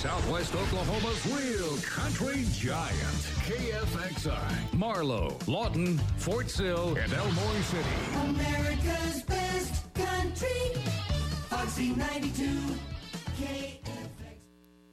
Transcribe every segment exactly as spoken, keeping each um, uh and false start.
Southwest Oklahoma's real country giant. K F X I, Marlow, Lawton, Fort Sill, and Elmore City. America's best country. Foxy ninety-two. K F X.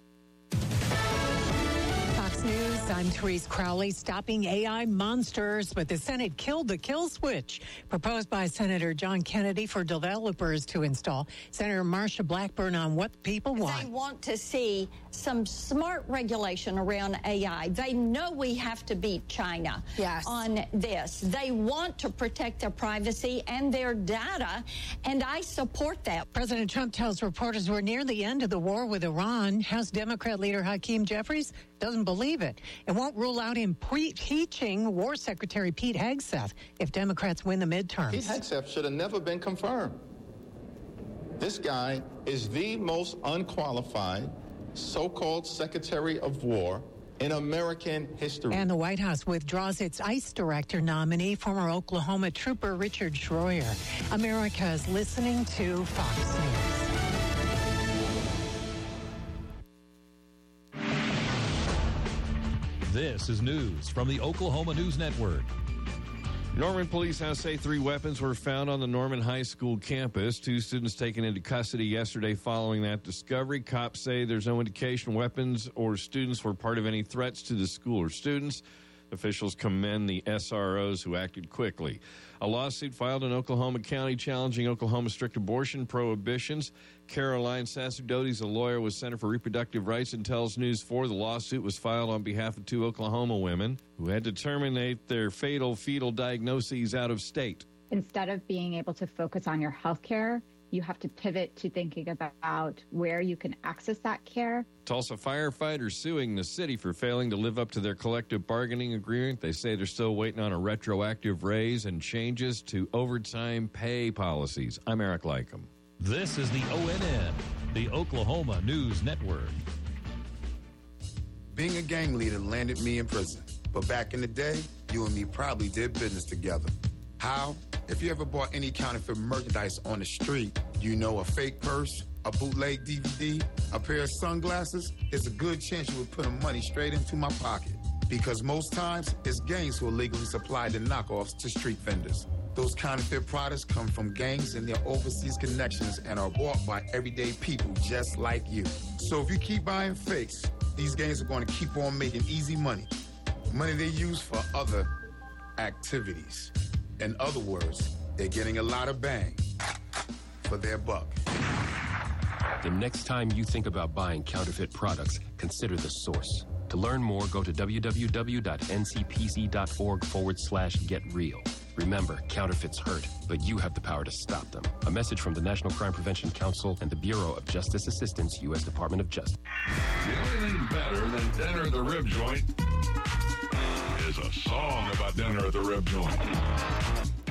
Fox News, I'm Therese Crowley. Stopping A I monsters, but the Senate killed the kill switch proposed by Senator John Kennedy for developers to install. Senator Marsha Blackburn on what people want. They want to see some smart regulation around A I. They know we have to beat China yes. on this. They want to protect their privacy and their data, and I support that. President Trump tells reporters we're near the end of the war with Iran. House Democrat leader Hakeem Jeffries doesn't believe it and won't rule out impeaching War Secretary Pete Hegseth if Democrats win the midterms. Pete Hegseth should have never been confirmed. This guy is the most unqualified so-called Secretary of War in American history. And the White House withdraws its ICE director nominee, former Oklahoma trooper Richard Schroyer. America is listening to Fox News. This is news from the Oklahoma News Network. Norman police now say three weapons were found on the Norman High School campus. Two students taken into custody yesterday following that discovery. Cops say there's no indication weapons or students were part of any threats to the school or students. Officials commend the S R Os who acted quickly. A lawsuit filed in Oklahoma County challenging Oklahoma's strict abortion prohibitions. Caroline Sacerdote is a lawyer with Center for Reproductive Rights and tells News four the lawsuit was filed on behalf of two Oklahoma women who had to terminate their fatal fetal diagnoses out of state. Instead of being able to focus on your health care, you have to pivot to thinking about where you can access that care. Tulsa firefighters suing the city for failing to live up to their collective bargaining agreement. They say they're still waiting on a retroactive raise and changes to overtime pay policies. I'm Eric Lycum. This is the O N N, the Oklahoma News Network. Being a gang leader landed me in prison. But back in the day, you and me probably did business together. How? If you ever bought any counterfeit merchandise on the street, you know a fake purse, a bootleg D V D, a pair of sunglasses, there's a good chance you were putting money straight into my pocket. Because most times, it's gangs who illegally supply the knockoffs to street vendors. Those counterfeit products come from gangs and their overseas connections and are bought by everyday people just like you. So if you keep buying fakes, these gangs are going to keep on making easy money. Money they use for other activities. In other words, they're getting a lot of bang for their buck. The next time you think about buying counterfeit products, consider the source. To learn more, go to www.ncpc.org forward slash get real. Remember, counterfeits hurt, but you have the power to stop them. A message from the National Crime Prevention Council and the Bureau of Justice Assistance, U S Department of Justice. The only thing better than dinner at the rib joint is a song about dinner at the rib joint.